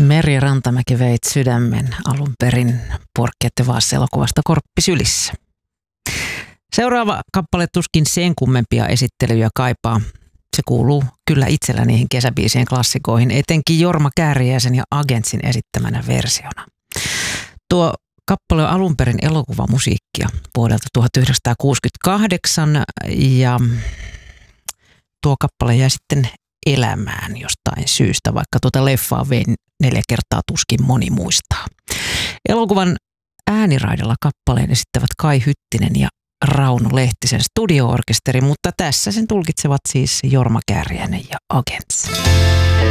Merja Rantamäki veit sydämen alun perin Porkkiette Vaassa -elokuvasta Korppi sylissä. Seuraava kappale tuskin sen kummempia esittelyjä kaipaa. Se kuuluu kyllä itsellä niihin kesäbiisien klassikoihin, etenkin Jorma Kääriäisen ja Agentsin esittämänä versiona. Tuo kappale on alun perin elokuvamusiikkia vuodelta 1968 ja tuo kappale jäi sitten elämään jostain syystä, vaikka tuota leffaa vein 4 kertaa tuskin moni muistaa. Elokuvan ääniraidalla kappaleen esittävät Kai Hyttinen ja Rauno Lehtisen studio-orkesteri, mutta tässä sen tulkitsevat siis Jorma Kääriäinen ja Agents.